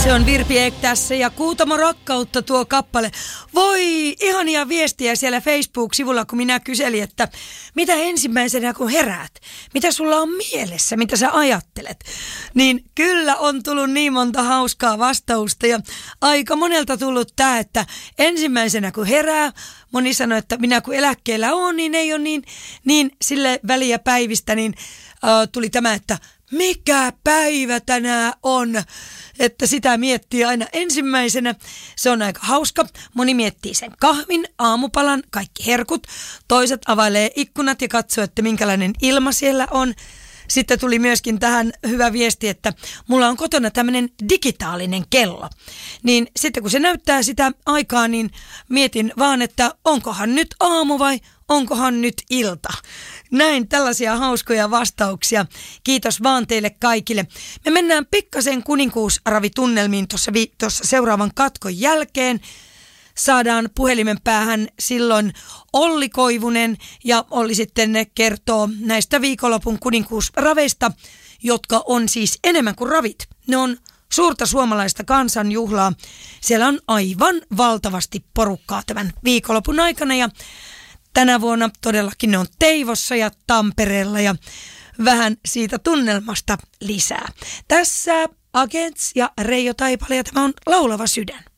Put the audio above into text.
Se on Virpi Ek tässä ja Kuutamo rakkautta tuo kappale. Voi, ihania viestiä siellä Facebook-sivulla, kun minä kyselin, että mitä ensimmäisenä kun heräät? Mitä sulla on mielessä? Mitä sä ajattelet? Niin kyllä on tullut niin monta hauskaa vastausta ja aika monelta tullut tää, että ensimmäisenä kun herää, moni sanoi, että minä kun eläkkeellä on, niin ei ole niin sille väliä päivistä, niin tuli tämä, että mikä päivä tänään on, että sitä miettii aina ensimmäisenä. Se on aika hauska. Moni miettii sen kahvin, aamupalan, kaikki herkut. Toiset availee ikkunat ja katsoo, että minkälainen ilma siellä on. Sitten tuli myöskin tähän hyvä viesti, että mulla on kotona tämmöinen digitaalinen kello. Niin sitten kun se näyttää sitä aikaa, niin mietin vaan, että onkohan nyt aamu vai onkohan nyt ilta. Näin tällaisia hauskoja vastauksia. Kiitos vaan teille kaikille. Me mennään pikkasen kuninkuusravitunnelmiin tuossa seuraavan katkon jälkeen. Saadaan puhelimen päähän silloin Olli Koivunen ja Olli sitten kertoo näistä viikonlopun kuninkuusraveista, jotka on siis enemmän kuin ravit. Ne on suurta suomalaista kansanjuhlaa. Siellä on aivan valtavasti porukkaa tämän viikonlopun aikana ja tänä vuonna todellakin ne on Teivossa ja Tampereella ja vähän siitä tunnelmasta lisää. Tässä Agents ja Reijo Taipale ja tämä on Laulava sydän.